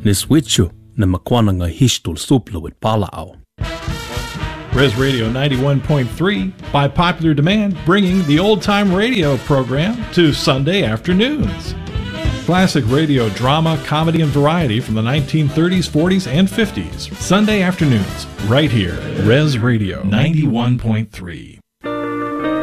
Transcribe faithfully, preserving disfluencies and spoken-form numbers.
Niswichu na makwananga hishtul suplu with palao. Res Radio ninety-one point three, by popular demand, bringing the old-time radio program to Sunday afternoons. Classic radio drama, comedy, and variety from the nineteen thirties, forties, and fifties. Sunday afternoons, right here. Res Radio ninety-one point three.